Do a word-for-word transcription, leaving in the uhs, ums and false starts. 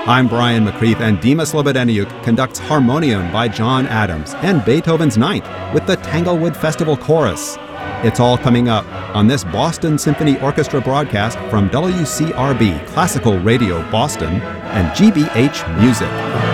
I'm Brian McCreath, and Dima Slobodeniuk conducts Harmonium by John Adams and Beethoven's Ninth with the Tanglewood Festival Chorus. It's all coming up on this Boston Symphony Orchestra broadcast from W C R B Classical Radio Boston and G B H Music.